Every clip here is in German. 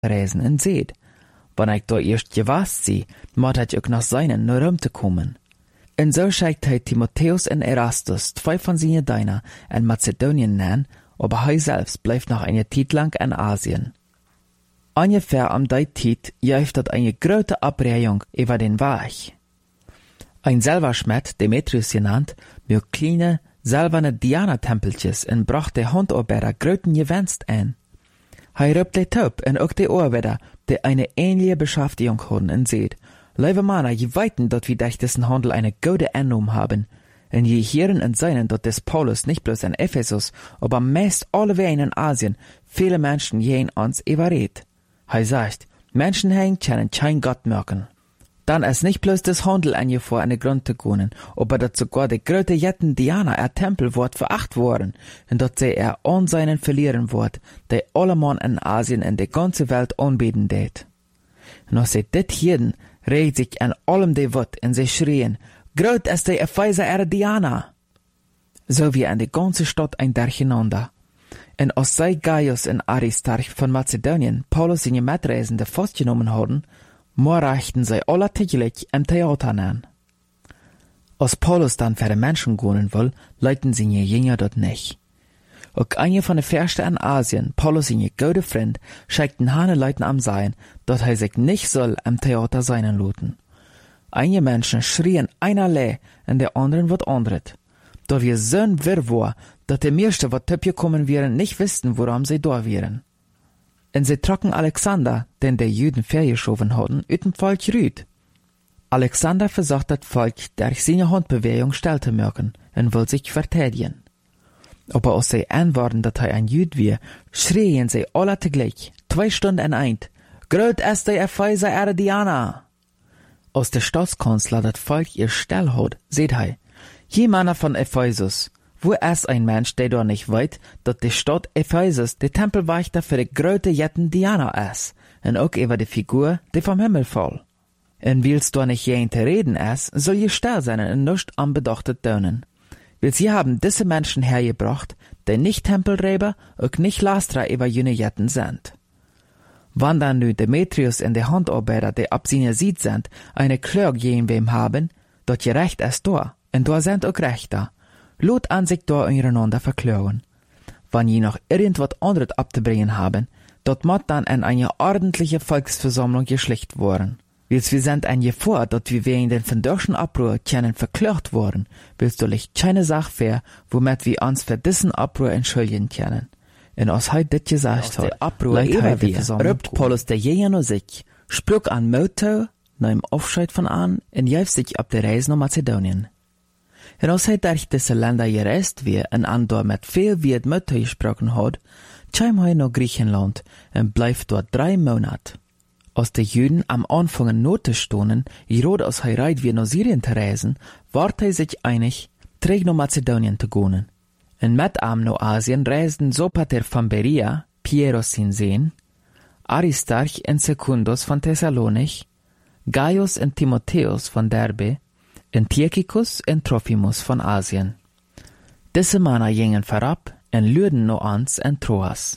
reisen en seed. Wanneer ik daar eerst gewaast zie, moet hij ook naar zijnen naar Rom te komen. En zo schickt hij Timotheus en Erastus, 2 van zijn dienaren, in Macedonien nemen, aber hij selbst blijft nog een tijd lang in Asien. Ungefähr am die tijd juift dat een grote Abreihung über den Weg. Ein Silberschmied, Demetrius genannt, mit kleine, silberne Diana-Tempeltjes en bracht de Handarbeiter groten Gewinst ein. Hij roept de Taub en ook de Arbeiter, die eine ähnliche Beschäftigung haben en seht, liebe Männer, je weiten, dat wir durch diesen Handel eine gute Einnahmen haben, en je hören en seinen, dat des Paulus nicht bloß in Ephesus, aber meist alleweg in Asien viele Menschen jeden uns überredet. Hij sagt, Menschen hängen können kein Gott merken. Dann ist nicht bloß das Handel angefordert, an den Grund zu gehen, aber dat sogar die große Jetten Diana, Tempel, wird veracht worden, und dat sie an seinen verlieren wird, die alle Mann in Asien und die ganze Welt anbeten det. Und als sie dit hielden, regt sich an allem die Wut, und sie schrien, Groot ist die Epheser Diana! So wie an die ganze Stadt ein Durcheinander. Und als sie Gaius und Aristarch von Mazedonien Paulus in die Mitreisende festgenommen haben, reichten sie alle täglich im Theater an. Als Paulus dann für die Menschen gehen will, leiten sie ihr Jünger dort nicht. Auch eine von den Fürsten in Asien, Paulus in ihr gute Freund, schickten hane Leuten am Sein, dass er sich nicht soll im Theater seinen lassen. Einige Menschen schrien einerlei und der anderen wird anderet. Da wir so ein Wirrwarr, dass die meisten, was töpje kommen wären, nicht wussten, woran sie da wären. Und sie trocken Alexander, den die Juden vergeschoben hatten, üten Volk rüd. Alexander versucht das Volk durch seine Handbewegung still zu merken und will sich verteidigen. Aber als sie antworten, dass er ein Jüd war, schrien sie alle zugleich, 2 Stunden in ein, Groot ist die Epheser Diana! Als der Staatskanzler das Volk ihr still hat, seht er, je Männer von Ephesus, wo ist ein Mensch, der da nicht weiß, dass die Stadt Ephesus der Tempelwächter für die große Jetten Diana ist, und auch über die Figur, die vom Himmel fall. Und willst du nicht jeden zu reden ist, soll je still sein und nicht anbedachtet tönen. Weil sie haben diese Menschen hergebracht, die nicht Tempelräber und nicht Lastra über jene Jetten sind. Wann dann nu Demetrius und die Handarbeiter, die ab seiner Sied sind, eine Klage gegen wem haben, dort gerecht ist da, und da sind auch Rechter. Lot an sich da untereinander verklagen. Wann je noch irgendwas anderes abzubringen haben, dort muss dann in eine ordentliche Volksversammlung geschlicht worden. Wils wir sind ein Gefahr, dort wir wegen den verdorschen Abruhr können verklagt worden, willst du licht keine Sache fair, womit wir uns für diesen Abruhr entschuldigen können. Und als heute dit gesagt hat, rübt Paulus der Jäger sich, sprach an Motto, nahm Aufscheid von an, und jäf sich ab der Reise nach Mazedonien. Und als durch diese Länder gereist wir und an dort mit viel Wirt Motto gesprochen hat, kam er nach Griechenland und bleibt dort 3 Monate. Als die Juden am Anfang Note stonden, gerade als er reit wie nach Syrien zu reisen, ward er sich einig, zurück nach Mazedonien zu gehen. Und mit am nach Asien reisten Sopater von Berea, Pieros sin Seen, Aristarch und Secundus von Thessalonich, Gaius und Timotheus von Derbe, und Tychicus und Trophimus von Asien. Diese Männer gingen vorab und lüden noch ans in Troas.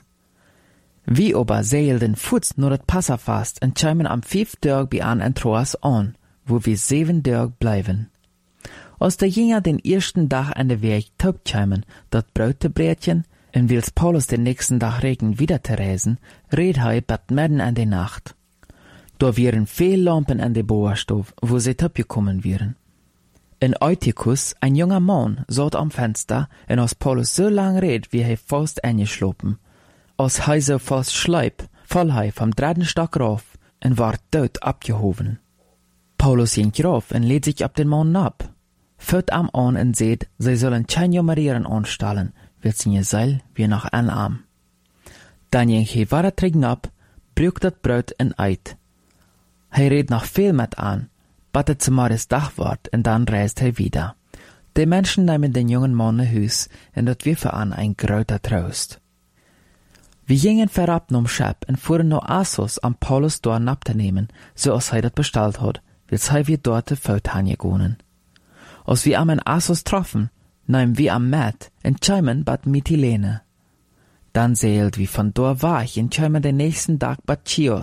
Wie aber seilten Fuß nur das Passafast und kämen am 5. Tag bei an in Troas an, wo wir 7 Tage bleiben. Als der Jünger den ersten Tag an der Weg taub kämen, dat Brautebrötchen, und wils Paulus den nächsten Tag regen wieder zu reisen, red er bat mitten in der Nacht. Da wären viel Lampen an der Bohrstoff, wo sie taub gekommen wären. In Eutychus, ein junger Mann, saß am Fenster, und als Paulus so lang red, wie er fast eingeschlafen. Als er so fast schleip, fall er vom 3. Stock rauf und ward tot abgehoben. Paulus ging rauf und lädt sich ab den Mann ab. Führt am an und seht, sie sollen kein Jummerieren anstellen, wird sie ihr Seil wie nach einem Arm. Dann ging er weiter trinken ab, brücht das Brot und eit. Er redet noch viel mit an, battet zum das Dachwort und dann reist er wieder. Die Menschen nehmen den jungen Mann nach Hus und das wir für an ein großer Trost. Wir gingen vorab nom Schab und fuhren nach Assos, am Paulus dort abzunehmen, so als er das bestellt hat, als er wir dort zu Feldhahn gegangen. Als wir am in Assos trafen, nahmen wir am Met und kämen bad Mytilene. Dann seelt wie von dort weg und kämen den nächsten Tag bei Chios.